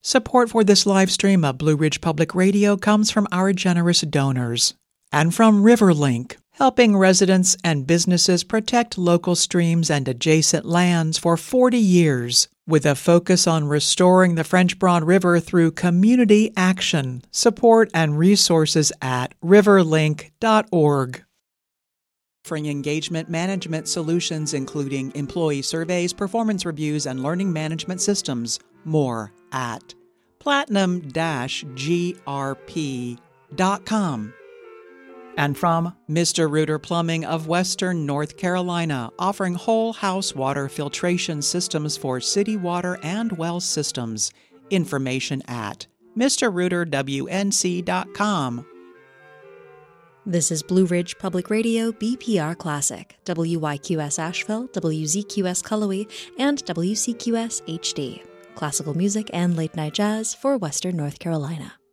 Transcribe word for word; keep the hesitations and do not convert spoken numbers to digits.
Support for this live stream of Blue Ridge Public Radio comes from our generous donors and from RiverLink, helping residents and businesses protect local streams and adjacent lands for forty years, with a focus on restoring the French Broad River through community action. Support and resources at riverlink dot org. Offering engagement management solutions including employee surveys, performance reviews, and learning management systems. More at platinum dash g r p dot com. And from Mister Reuter Plumbing of Western North Carolina, offering whole house water filtration systems for city water and well systems. Information at mister reuter w n c dot com. This is Blue Ridge Public Radio B P R Classic, W Y Q S Asheville, W Z Q S Cullowhee, and W C Q S H D. Classical music and late-night jazz for Western North Carolina.